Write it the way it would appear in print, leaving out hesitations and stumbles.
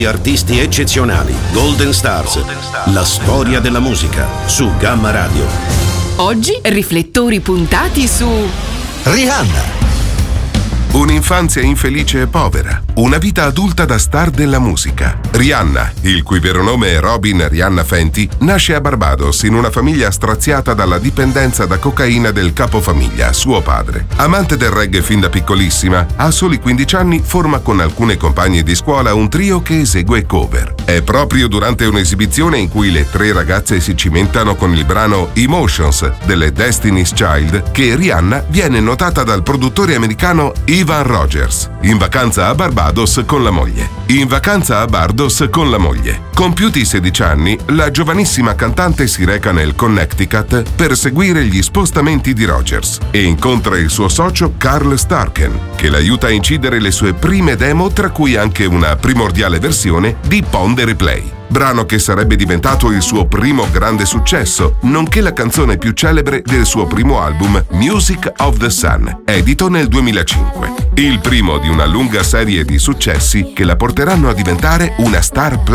Artisti eccezionali, Golden Stars, la storia della musica, su Gamma Radio. Oggi riflettori puntati su Rihanna. Un'infanzia infelice e povera, una vita adulta da star della musica. Rihanna, il cui vero nome è Robin Rihanna Fenty, nasce a Barbados in una famiglia straziata dalla dipendenza da cocaina del capofamiglia, suo padre. Amante del reggae fin da piccolissima, a soli 15 anni forma con alcune compagne di scuola un trio che esegue cover. È proprio durante un'esibizione in cui le tre ragazze si cimentano con il brano Emotions delle Destiny's Child che Rihanna viene notata dal produttore americano Ivan Rogers, in vacanza a Barbados con la moglie. Compiuti 16 anni, la giovanissima cantante si reca nel Connecticut per seguire gli spostamenti di Rogers e incontra il suo socio Carl Starken, che l'aiuta a incidere le sue prime demo, tra cui anche una primordiale versione di Pon de Replay, brano che sarebbe diventato il suo primo grande successo, nonché la canzone più celebre del suo primo album Music of the Sun, edito nel 2005. Il primo di una lunga serie di successi che la porteranno a diventare una star